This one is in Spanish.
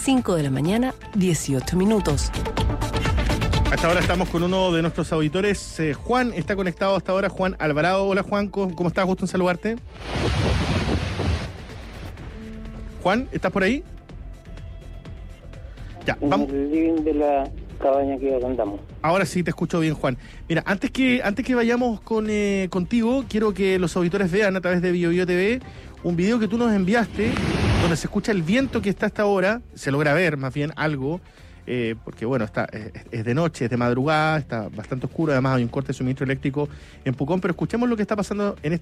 5 de la mañana, 18 minutos. Hasta ahora estamos con uno de nuestros auditores. Juan está conectado hasta ahora. Juan Alvarado. Hola, Juan. ¿Cómo estás? Gusto en saludarte. Juan, ¿estás por ahí? Ya, vamos. En el living de la cabaña que andamos. Ahora sí te escucho bien, Juan. Mira, antes que vayamos contigo, quiero que los auditores vean a través de BioBio TV un video que tú nos enviaste, donde se escucha el viento que está hasta ahora, se logra ver más bien algo, porque bueno, es de noche, es de madrugada, está bastante oscuro, además hay un corte de suministro eléctrico en Pucón, pero escuchemos lo que está pasando en